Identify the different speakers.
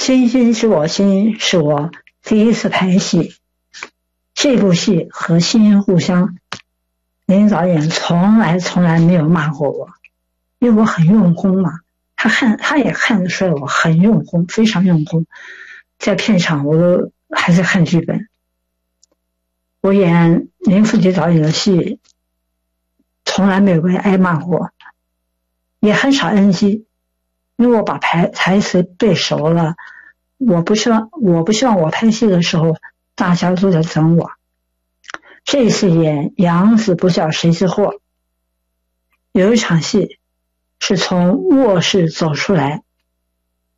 Speaker 1: 星星知我心是我第一次拍戏，这部戏和《星星互相》，林导演从来没有骂过我，因为我很用功嘛，他也看得出来我很用功，非常用功。在片场我都还在看剧本。我演林富杰导演的戏，从来没有被挨骂过，也很少 NG， 因为我把台词背熟了。我不希望我拍戏的时候大家都在等我。这次演养子不教谁之祸，有一场戏是从卧室走出来，